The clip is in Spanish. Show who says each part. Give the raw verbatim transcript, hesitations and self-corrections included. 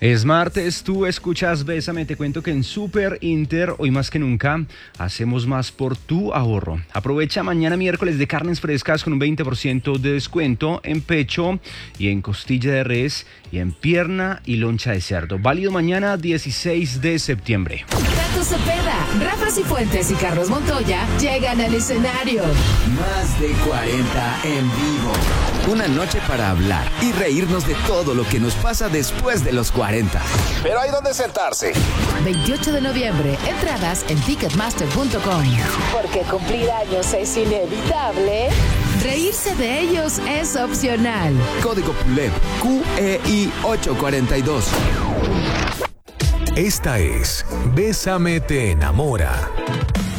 Speaker 1: Es martes, tú escuchas Bésame, te cuento que en Super Inter, hoy más que nunca, hacemos más por tu ahorro. Aprovecha mañana miércoles de carnes frescas con un veinte por ciento de descuento en pecho y en costilla de res y en pierna y loncha de cerdo. Válido mañana dieciséis de septiembre.
Speaker 2: Tato Cepeda, Rafa Cifuentes y Carlos Montoya llegan al escenario.
Speaker 3: Más de cuarenta en vivo. Una noche para hablar y reírnos de todo lo que nos pasa después de los cuarenta. Pero hay donde sentarse.
Speaker 2: veintiocho de noviembre, entradas en ticketmaster punto com. Porque cumplir años es inevitable, reírse de ellos es opcional.
Speaker 3: Código P U L E P Q E I ocho cuarenta y dos.
Speaker 4: Esta es Bésame te enamora.